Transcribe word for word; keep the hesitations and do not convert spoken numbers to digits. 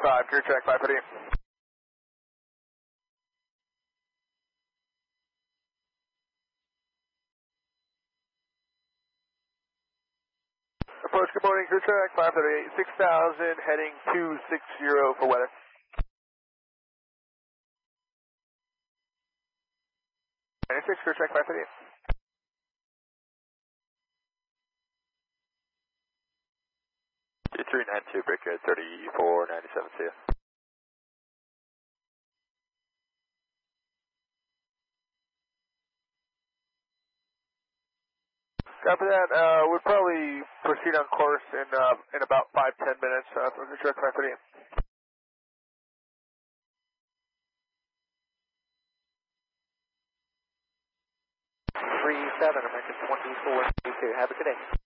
five, clear track five thirty. Approach, good morning, clear track five thirty-eight, six thousand, heading two six zero for weather. ninety-six, clear track five thirty-eight. two three nine two, break code thirty-four ninety-seven, see ya. Copy that. Uh, we'll probably proceed on course in uh, in about five ten minutes uh, for the track five thirty-eight. three seven, American twenty-four twenty-two. Have a good day.